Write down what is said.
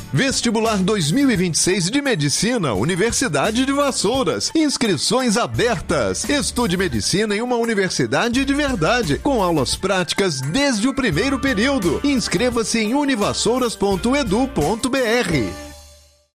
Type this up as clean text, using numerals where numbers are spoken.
Vestibular 2026 de Medicina, Universidade de Vassouras. Inscrições abertas. Estude medicina em uma universidade de verdade, com aulas práticas desde o primeiro período. Inscreva-se em univassouras.edu.br.